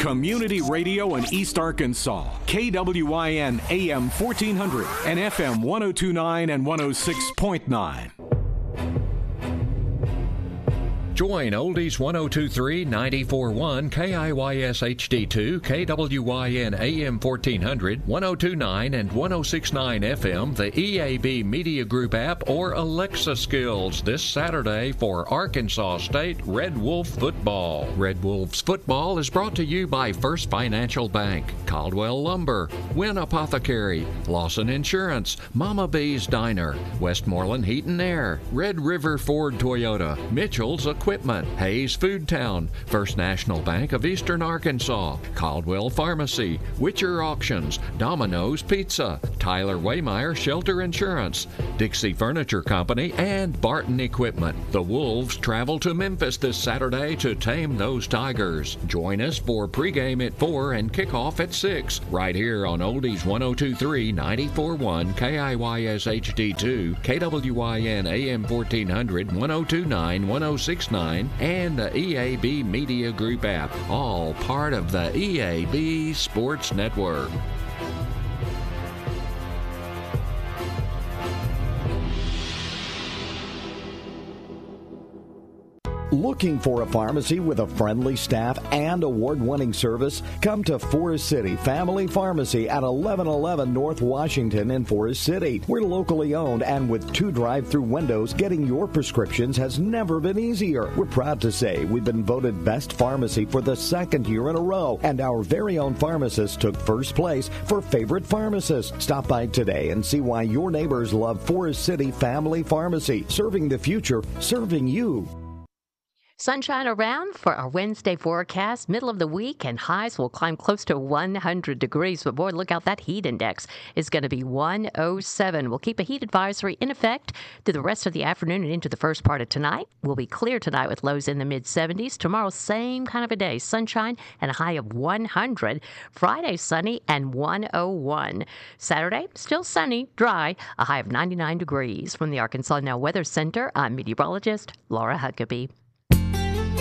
Community radio in East Arkansas. KWIN AM 1400 and FM 1029 and 106.9. Join Oldies 1023 941 KIYS HD2 KWYN AM 1400 1029 and 1069 FM, the EAB Media Group app, or Alexa skills this Saturday for Arkansas State Red Wolf football. Red Wolves football is brought to you by First Financial Bank, Caldwell Lumber, Wynn Apothecary, Lawson Insurance, Mama B's Diner, Westmoreland Heat and Air, Red River Ford Toyota, Mitchell's Equipment, Hayes Food Town, First National Bank of Eastern Arkansas, Caldwell Pharmacy, Witcher Auctions, Domino's Pizza, Tyler Waymeyer Shelter Insurance, Dixie Furniture Company, and Barton Equipment. The Wolves travel to Memphis this Saturday to tame those Tigers. Join us for pregame at 4 and kickoff at 6, right here on Oldies 1023 941 KIYS HD2, KWYN AM 1400 1029 1069, and the EAB Media Group app, all part of the EAB Sports Network. Looking for a pharmacy with a friendly staff and award-winning service? Come to Forest City Family Pharmacy at 1111 North Washington in Forest City. We're locally owned, and with 2 drive-through windows, getting your prescriptions has never been easier. We're proud to say we've been voted best pharmacy for the 2nd year in a row, and our very own pharmacist took first place for favorite pharmacist. Stop by today and see why your neighbors love Forest City Family Pharmacy. Serving the future, serving you. Sunshine around for our Wednesday forecast, middle of the week, and highs will climb close to 100 degrees. But boy, look out, that heat index is going to be 107. We'll keep a heat advisory in effect through the rest of the afternoon and into the first part of tonight. We'll be clear tonight with lows in the mid-70s. Tomorrow, same kind of a day, sunshine and a high of 100. Friday, sunny and 101. Saturday, still sunny, dry, a high of 99 degrees. From the Arkansas Now Weather Center, I'm meteorologist Laura Huckabee.